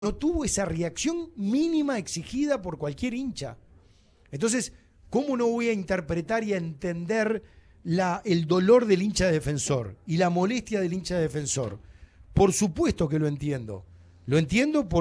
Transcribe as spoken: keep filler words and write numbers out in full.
no tuvo esa reacción mínima exigida por cualquier hincha. Entonces, ¿cómo no voy a interpretar y a entender la, el dolor del hincha defensor y la molestia del hincha defensor? Por supuesto que lo entiendo. Lo entiendo porque